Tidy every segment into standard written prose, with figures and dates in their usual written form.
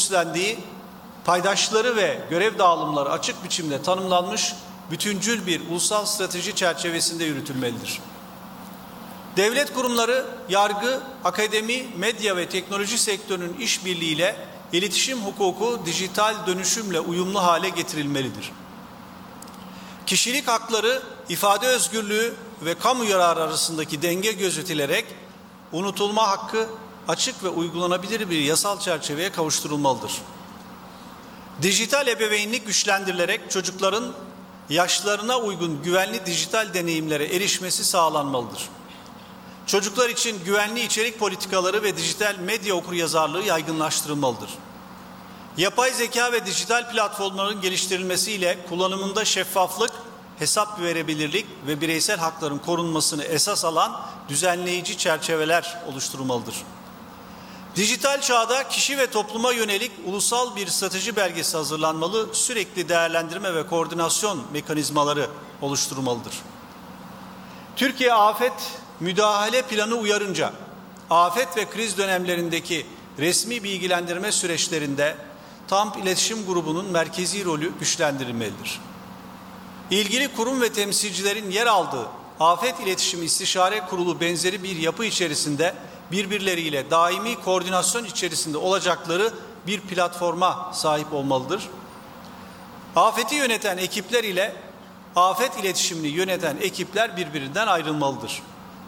üstlendiği, paydaşları ve görev dağılımları açık biçimde tanımlanmış bütüncül bir ulusal strateji çerçevesinde yürütülmelidir. Devlet kurumları, yargı, akademi, medya ve teknoloji sektörünün işbirliğiyle iletişim hukuku dijital dönüşümle uyumlu hale getirilmelidir. Kişilik hakları, ifade özgürlüğü ve kamu yararı arasındaki denge gözetilerek unutulma hakkı açık ve uygulanabilir bir yasal çerçeveye kavuşturulmalıdır. Dijital ebeveynlik güçlendirilerek çocukların yaşlarına uygun güvenli dijital deneyimlere erişmesi sağlanmalıdır. Çocuklar için güvenli içerik politikaları ve dijital medya okuryazarlığı yaygınlaştırılmalıdır. Yapay zeka ve dijital platformların geliştirilmesiyle kullanımında şeffaflık, hesap verebilirlik ve bireysel hakların korunmasını esas alan düzenleyici çerçeveler oluşturulmalıdır. Dijital çağda kişi ve topluma yönelik ulusal bir strateji belgesi hazırlanmalı, sürekli değerlendirme ve koordinasyon mekanizmaları oluşturulmalıdır. Türkiye Afet Müdahale Planı uyarınca, afet ve kriz dönemlerindeki resmi bilgilendirme süreçlerinde TAMP İletişim Grubu'nun merkezi rolü güçlendirilmelidir. İlgili kurum ve temsilcilerin yer aldığı Afet İletişimi İstişare Kurulu benzeri bir yapı içerisinde birbirleriyle daimi koordinasyon içerisinde olacakları bir platforma sahip olmalıdır. Afeti yöneten ekipler ile afet iletişimini yöneten ekipler birbirinden ayrılmalıdır.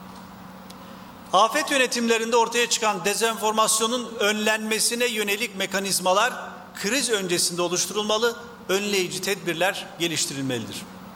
Afet yönetimlerinde ortaya çıkan dezenformasyonun önlenmesine yönelik mekanizmalar kriz öncesinde oluşturulmalı, önleyici tedbirler geliştirilmelidir.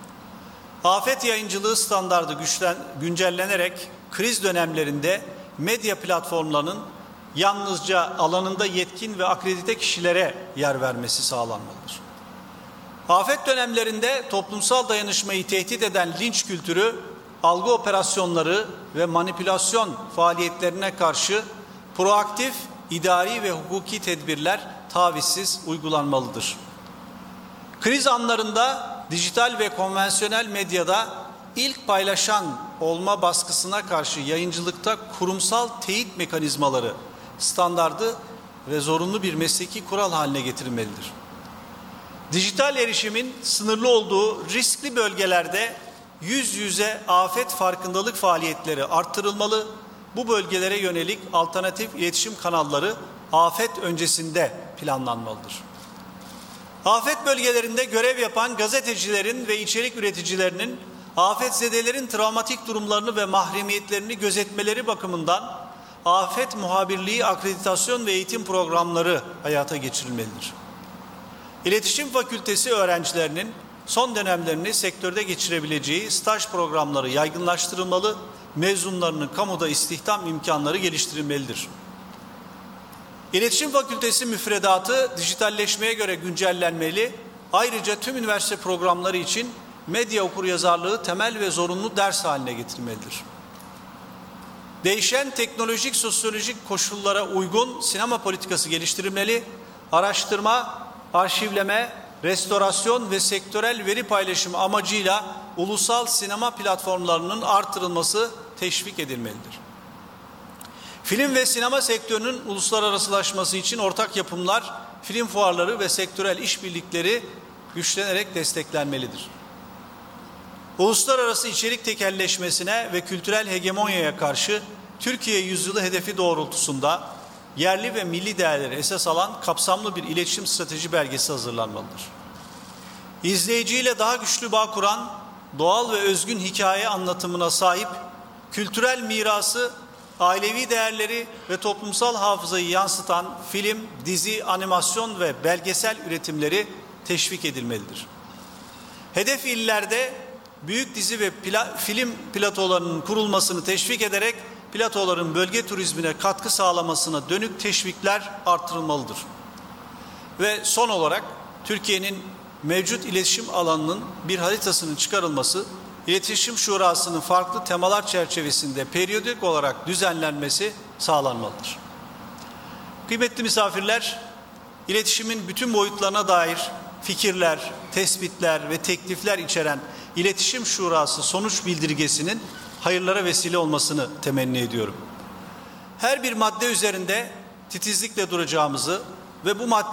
Afet yayıncılığı standardı güncellenerek kriz dönemlerinde medya platformlarının yalnızca alanında yetkin ve akredite kişilere yer vermesi sağlanmalıdır. Afet dönemlerinde toplumsal dayanışmayı tehdit eden linç kültürü, algı operasyonları ve manipülasyon faaliyetlerine karşı proaktif, idari ve hukuki tedbirler tavizsiz uygulanmalıdır. Kriz anlarında dijital ve konvansiyonel medyada ilk paylaşan olma baskısına karşı yayıncılıkta kurumsal teyit mekanizmaları standardı ve zorunlu bir mesleki kural haline getirilmelidir. Dijital erişimin sınırlı olduğu riskli bölgelerde yüz yüze afet farkındalık faaliyetleri arttırılmalı, bu bölgelere yönelik alternatif iletişim kanalları afet öncesinde planlanmalıdır. Afet bölgelerinde görev yapan gazetecilerin ve içerik üreticilerinin afetzedelerin travmatik durumlarını ve mahremiyetlerini gözetmeleri bakımından afet muhabirliği akreditasyon ve eğitim programları hayata geçirilmelidir. İletişim Fakültesi öğrencilerinin son dönemlerini sektörde geçirebileceği staj programları yaygınlaştırılmalı, mezunlarının kamuda istihdam imkanları geliştirilmelidir. İletişim Fakültesi müfredatı dijitalleşmeye göre güncellenmeli, ayrıca tüm üniversite programları için medya okuryazarlığı temel ve zorunlu ders haline getirilmelidir. Değişen teknolojik, sosyolojik koşullara uygun sinema politikası geliştirilmeli, araştırma, arşivleme, restorasyon ve sektörel veri paylaşımı amacıyla ulusal sinema platformlarının artırılması teşvik edilmelidir. Film ve sinema sektörünün uluslararasılaşması için ortak yapımlar, film fuarları ve sektörel işbirlikleri güçlenerek desteklenmelidir. Uluslararası içerik tekelleşmesine ve kültürel hegemonyaya karşı Türkiye yüzyılı hedefi doğrultusunda yerli ve milli değerleri esas alan kapsamlı bir iletişim strateji belgesi hazırlanmalıdır. İzleyiciyle daha güçlü bağ kuran, doğal ve özgün hikaye anlatımına sahip, kültürel mirası, ailevi değerleri ve toplumsal hafızayı yansıtan film, dizi, animasyon ve belgesel üretimleri teşvik edilmelidir. Hedef illerde büyük dizi ve film platolarının kurulmasını teşvik ederek platoların bölge turizmine katkı sağlamasına dönük teşvikler artırılmalıdır. Ve son olarak Türkiye'nin mevcut iletişim alanının bir haritasının çıkarılması, İletişim Şurası'nın farklı temalar çerçevesinde periyodik olarak düzenlenmesi sağlanmalıdır. Kıymetli misafirler, iletişimin bütün boyutlarına dair fikirler, tespitler ve teklifler içeren İletişim Şurası sonuç bildirgesinin hayırlara vesile olmasını temenni ediyorum. Her bir madde üzerinde titizlikle duracağımızı ve bu madde